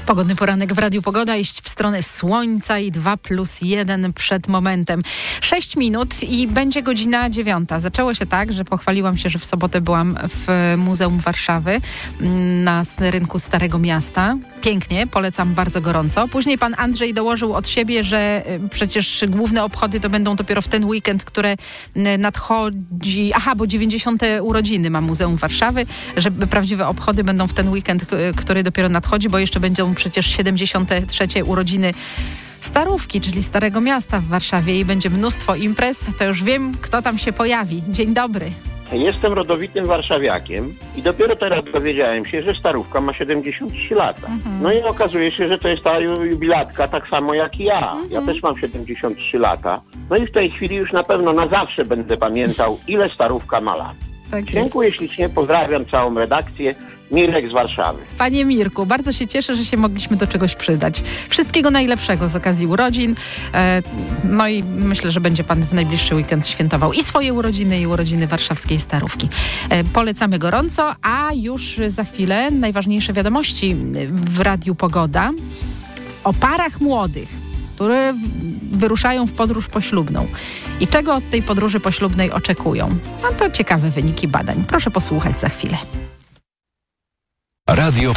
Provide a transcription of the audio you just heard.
Pogodny poranek w Radiu Pogoda, iść w stronę słońca i 2+1 przed momentem. 6 minut i będzie godzina 9. Zaczęło się tak, że pochwaliłam się, że w sobotę byłam w Muzeum Warszawy na rynku Starego Miasta. Pięknie, polecam bardzo gorąco. Później pan Andrzej dołożył od siebie, że przecież główne obchody to będą dopiero w ten weekend, które nadchodzi. Aha, bo 90. urodziny ma Muzeum Warszawy, że prawdziwe obchody będą w ten weekend, który dopiero nadchodzi, bo jeszcze będą przecież 73. urodziny Starówki, czyli Starego Miasta w Warszawie i będzie mnóstwo imprez. To już wiem, kto tam się pojawi. Dzień dobry. Jestem rodowitym warszawiakiem i dopiero teraz dowiedziałem się, że Starówka ma 73 lata. No i okazuje się, że to jest ta jubilatka tak samo jak i ja. Ja też mam 73 lata. No i w tej chwili już na pewno na zawsze będę pamiętał, ile Starówka ma lat. Tak Dziękuję ślicznie, pozdrawiam całą redakcję. Mirek z Warszawy. Panie Mirku, bardzo się cieszę, że się mogliśmy do czegoś przydać. Wszystkiego najlepszego z okazji urodzin. No i myślę, że będzie pan w najbliższy weekend świętował i swoje urodziny, i urodziny warszawskiej Starówki. Polecamy gorąco, a już za chwilę najważniejsze wiadomości w Radiu Pogoda o parach młodych, które wyruszają w podróż poślubną. I czego od tej podróży poślubnej oczekują? No to ciekawe wyniki badań. Proszę posłuchać za chwilę. Radio